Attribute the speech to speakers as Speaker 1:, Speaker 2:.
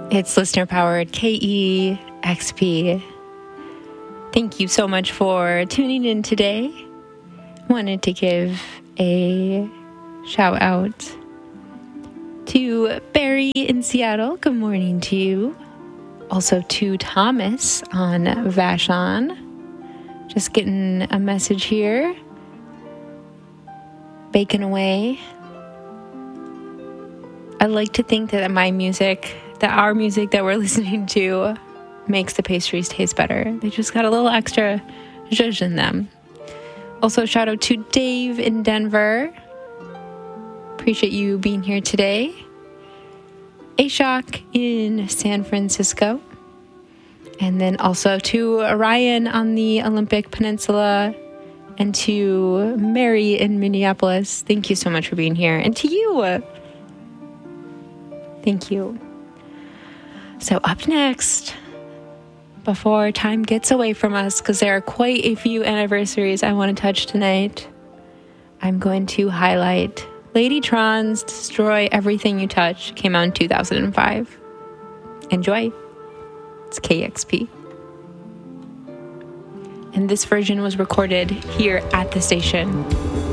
Speaker 1: It's listener-powered KEXP. Thank you so much for tuning in today. Wanted to give a shout out to Barry in Seattle. Good morning to you. Also to Thomas on Vashon. Just getting a message here. Baking away. I like to think that our music that we're listening to makes the pastries taste better. They just got a little extra zhuzh in them. Also, shout out to Dave in Denver. Appreciate you being here today. Ashok in San Francisco. And then also to Ryan on the Olympic Peninsula. And to Mary in Minneapolis. Thank you so much for being here. And to you. Thank you. So up next, before time gets away from us, because there are quite a few anniversaries I want to touch tonight, I'm going to highlight Ladytron's Destroy Everything You Touch. Came out in 2005. Enjoy. It's KEXP. And this version was recorded here at the station.